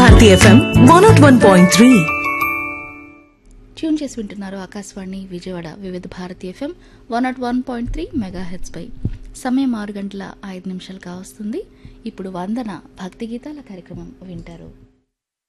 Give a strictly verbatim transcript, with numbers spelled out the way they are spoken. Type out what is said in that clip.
Bharati FM one not one point three. Tune చేసి వింటున్నారు ఆకాశవాణి విజయవాడ వివిధ Bharati FM one not one point three mega heads పై. సమయం ఆరు గంటల ఐదు నిమిషాలు కావస్తుంది. ఇప్పుడు వందన భక్తి గీతాల కార్యక్రమం వింటారు.